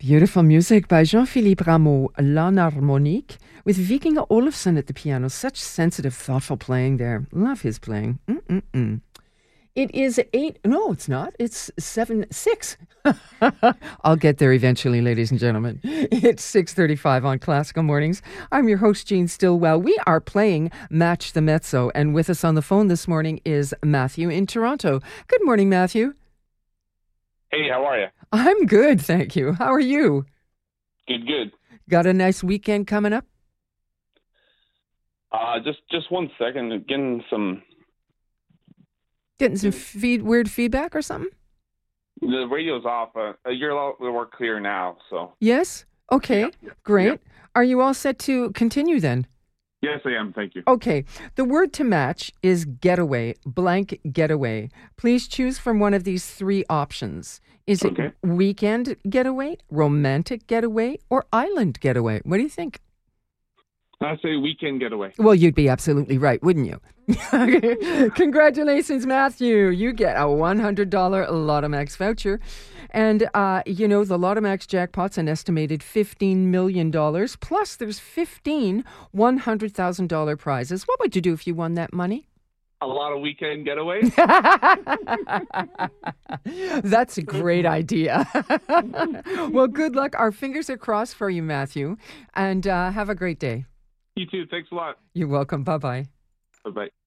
Beautiful music by Jean-Philippe Rameau, L'Harmonique, with Vikinga Olofsson at the piano. Such sensitive, thoughtful playing there. Love his playing. Mm-mm-mm. It is 8. No, it's not. It's 7-6. I'll get there eventually, ladies and gentlemen. It's 6:35 on Classical Mornings. I'm your host, Jean Stillwell. We are playing Match the Mezzo, and with us on the phone this morning is Matthew in Toronto. Good morning, Matthew. Hey, how are you? I'm good, thank you. How are you? Good. Got a nice weekend coming up? Just 1 second. Getting some weird feedback or something? The radio's off. You're allowed to work clear now, so. Yes? Okay, yeah. great. Yeah. Are you all set to continue then? Yes, I am. Thank you. Okay. The word to match is getaway, blank getaway. Please choose from one of these three options. Is it weekend getaway, romantic getaway, or island getaway? What do you think? I say weekend getaway. Well, you'd be absolutely right, wouldn't you? Congratulations, Matthew. You get a $100 Lotomax voucher. And, the Lotomax jackpot's an estimated $15 million. Plus, there's 15 $100,000 prizes. What would you do if you won that money? A lot of weekend getaways. That's a great idea. Well, good luck. Our fingers are crossed for you, Matthew. And have a great day. You too. Thanks a lot. You're welcome. Bye-bye. Bye-bye.